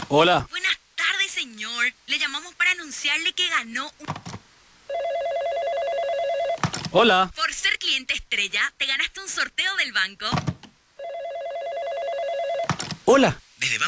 Hola. Buenas tardes, señor. Le llamamos para anunciarle que ganó Hola. Por ser cliente estrella, te ganaste un sorteo del banco. Hola.